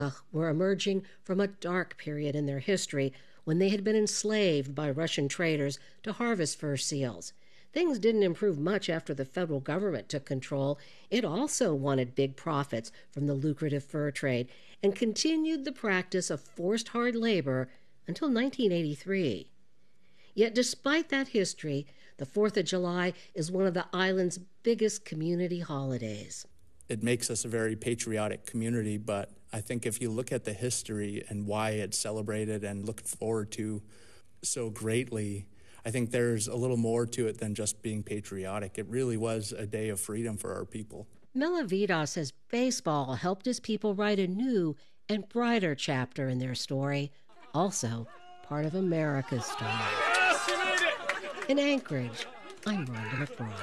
were emerging from a dark period in their history when they had been enslaved by Russian traders to harvest fur seals. Things didn't improve much after the federal government took control. It also wanted big profits from the lucrative fur trade and continued the practice of forced hard labor until 1983. Yet despite that history, the 4th of July is one of the island's biggest community holidays. It makes us a very patriotic community, but I think if you look at the history and why it's celebrated and looked forward to so greatly, I think there's a little more to it than just being patriotic. It really was a day of freedom for our people. Milavida says baseball helped his people write a new and brighter chapter in their story, also part of America's story. In Anchorage, I'm Rhonda McBride.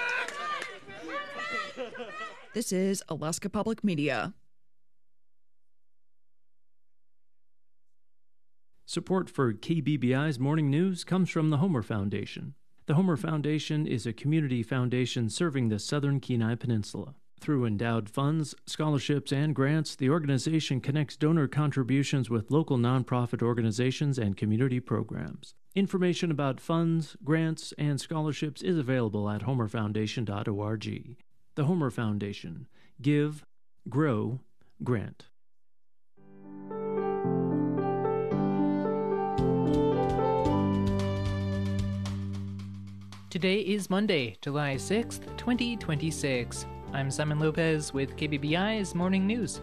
This is Alaska Public Media. Support for KBBI's Morning News comes from the Homer Foundation. The Homer Foundation is a community foundation serving the southern Kenai Peninsula. Through endowed funds, scholarships, and grants, the organization connects donor contributions with local nonprofit organizations and community programs. Information about funds, grants, and scholarships is available at homerfoundation.org. The Homer Foundation. Give, grow, grant. Today is Monday, July 6th, 2026. I'm Simon Lopez with KBBI's Morning News.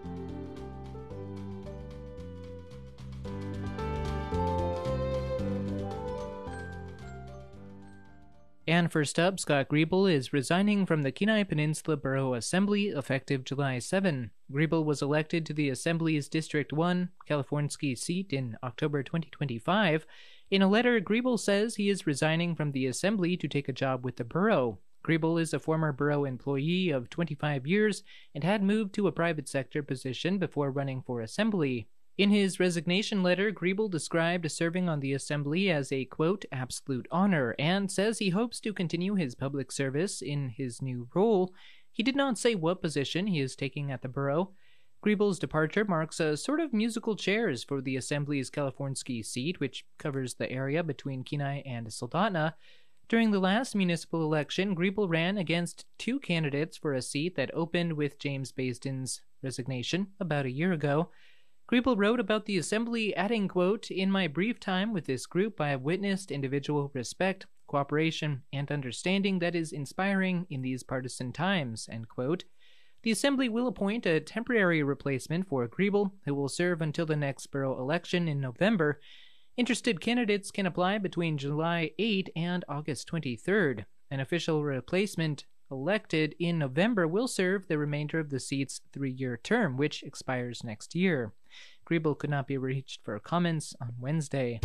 And first up, Scott Griebel is resigning from the Kenai Peninsula Borough Assembly effective July 7. Griebel was elected to the Assembly's District 1 California seat in October 2025. In a letter, Griebel says he is resigning from the Assembly to take a job with the borough. Griebel is a former borough employee of 25 years and had moved to a private sector position before running for Assembly. In his resignation letter, Griebel described serving on the Assembly as a, quote, absolute honor, and says he hopes to continue his public service in his new role. He did not say what position he is taking at the borough. Griebel's departure marks a sort of musical chairs for the Assembly's California seat, which covers the area between Kenai and Soldotna. During the last municipal election, Griebel ran against two candidates for a seat that opened with James Basden's resignation about a year ago. Griebel wrote about the Assembly, adding, quote, in my brief time with this group, I have witnessed individual respect, cooperation, and understanding that is inspiring in these partisan times, end quote. The Assembly will appoint a temporary replacement for Griebel, who will serve until the next borough election in November. Interested candidates can apply between July 8 and August 23rd. An official replacement elected in November will serve the remainder of the seat's 3-year term, which expires next year. Griebel could not be reached for comments on Wednesday.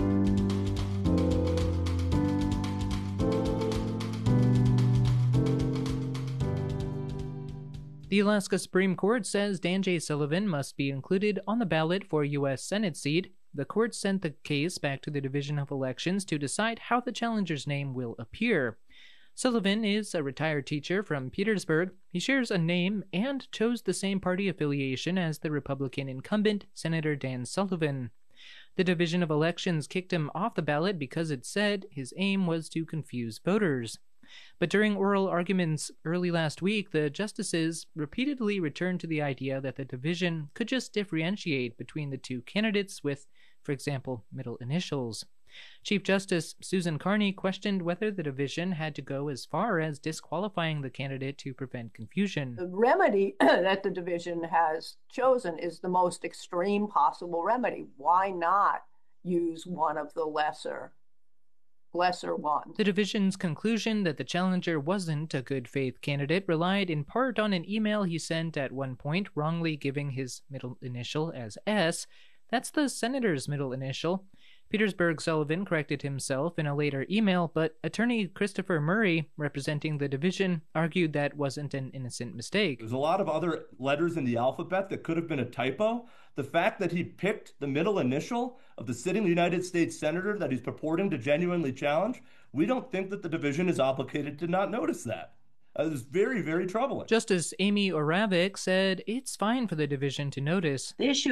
The Alaska Supreme Court says Dan J. Sullivan must be included on the ballot for U.S. Senate seat. The court sent the case back to the Division of Elections to decide how the challenger's name will appear. Sullivan is a retired teacher from Petersburg. He shares a name and chose the same party affiliation as the Republican incumbent, Senator Dan Sullivan. The Division of Elections kicked him off the ballot because it said his aim was to confuse voters. But during oral arguments early last week, the justices repeatedly returned to the idea that the division could just differentiate between the two candidates with, for example, middle initials. Chief Justice Susan Carney questioned whether the division had to go as far as disqualifying the candidate to prevent confusion. The remedy that the division has chosen is the most extreme possible remedy. Why not use one of the lesser ones? The division's conclusion that the challenger wasn't a good faith candidate relied in part on an email he sent at one point, wrongly giving his middle initial as S. That's the senator's middle initial. Petersburg Sullivan corrected himself in a later email, but attorney Christopher Murray, representing the division, argued that wasn't an innocent mistake. There's a lot of other letters in the alphabet that could have been a typo. The fact that he picked the middle initial of the sitting United States senator that he's purporting to genuinely challenge, we don't think that the division is obligated to not notice that. It was very, very troubling. Justice Amy Oravec said it's fine for the division to notice. The issue